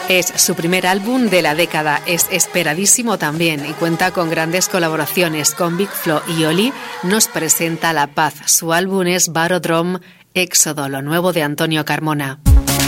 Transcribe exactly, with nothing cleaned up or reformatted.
Es su primer álbum de la década, es esperadísimo también y cuenta con grandes colaboraciones con Big Flo y Oli. Nos presenta La Paz, su álbum es Barodrome Éxodo, lo nuevo de Antonio Carmona.